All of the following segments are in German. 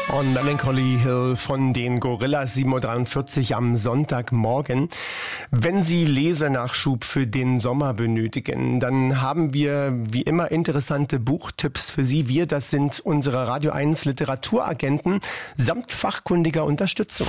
On Melancholy Hill von den Gorillaz, 7.43 Uhr am Sonntagmorgen. Wenn Sie Lesenachschub für den Sommer benötigen, dann haben wir wie immer interessante Buchtipps für Sie. Wir, das sind unsere Radio 1 Literaturagenten samt fachkundiger Unterstützung.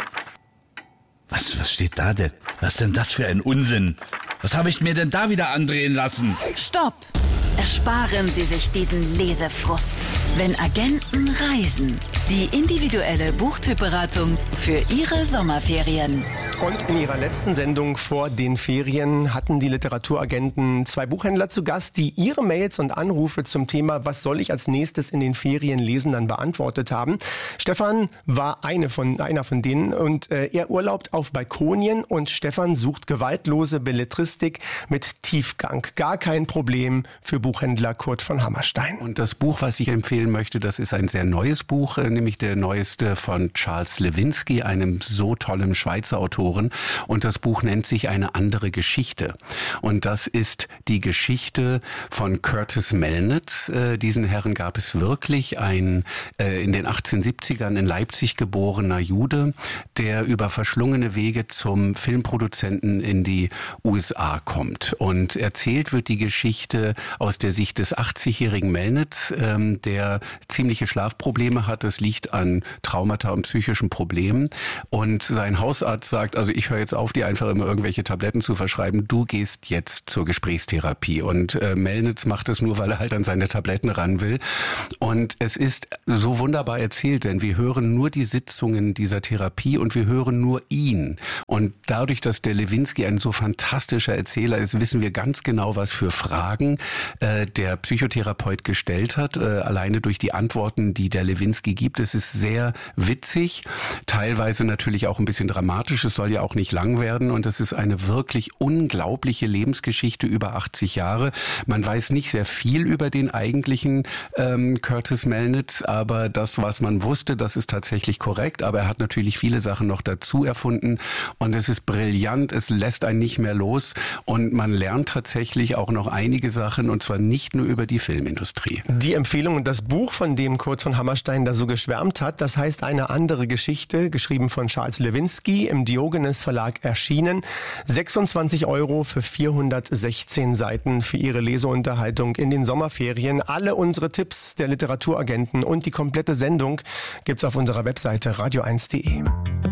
Was steht da denn? Was ist denn das für ein Unsinn? Was habe ich mir denn da wieder andrehen lassen? Stopp! Ersparen Sie sich diesen Lesefrust. Wenn Agenten reisen. Die individuelle Buchtippberatung für Ihre Sommerferien. Und in ihrer letzten Sendung vor den Ferien hatten die Literaturagenten 2 Buchhändler zu Gast, die ihre Mails und Anrufe zum Thema "Was soll ich als nächstes in den Ferien lesen?" dann beantwortet haben. Stefan war einer von denen und er urlaubt auf Balkonien und Stefan sucht gewaltlose Belletristik mit Tiefgang. Gar kein Problem für Buchhändler Kurt von Hammerstein. Und das Buch, was ich empfehlen möchte, das ist ein sehr neues Buch, nämlich der neueste von Charles Lewinsky, einem so tollen Schweizer Autoren. Und das Buch nennt sich "Eine andere Geschichte". Und das ist die Geschichte von Curtis Melnitz. Diesen Herrn gab es wirklich, ein in den 1870ern in Leipzig geborener Jude, der über verschlungene Wege zum Filmproduzenten in die USA kommt. Und erzählt wird die Geschichte aus der Sicht des 80-jährigen Melnitz, der ziemliche Schlafprobleme hat. Das liegt an Traumata und psychischen Problemen. Und sein Hausarzt sagt, also ich höre jetzt auf, dir einfach immer irgendwelche Tabletten zu verschreiben. Du gehst jetzt zur Gesprächstherapie. Und Melnitz macht es nur, weil er halt an seine Tabletten ran will. Und es ist so wunderbar erzählt, denn wir hören nur die Sitzungen dieser Therapie und wir hören nur ihn. Und dadurch, dass der Lewinsky ein so fantastischer Erzähler ist, wissen wir ganz genau, was für Fragen der Psychotherapeut gestellt hat. Alleine durch die Antworten, die der Lewinsky gibt. Es ist sehr witzig, teilweise natürlich auch ein bisschen dramatisch. Es soll ja auch nicht lang werden und es ist eine wirklich unglaubliche Lebensgeschichte über 80 Jahre. Man weiß nicht sehr viel über den eigentlichen Curtis Melnitz, aber das, was man wusste, das ist tatsächlich korrekt. Aber er hat natürlich viele Sachen noch dazu erfunden und es ist brillant, es lässt einen nicht mehr los und man lernt tatsächlich auch noch einige Sachen und zwar nicht nur über die Filmindustrie. Die Empfehlung und das Buch, von dem Kurt von Hammerstein da so geschwärmt hat, das heißt "Eine andere Geschichte", geschrieben von Charles Lewinsky, im Diogenes Verlag erschienen. 26 € für 416 Seiten für Ihre Leseunterhaltung in den Sommerferien. Alle unsere Tipps der Literaturagenten und die komplette Sendung gibt's auf unserer Webseite radio1.de.